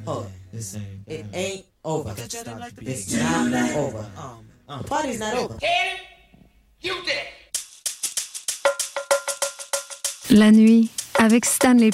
Hold on. This ain't. It ain't over. It's It's not over. The party's not over. La nuit, avec Stanley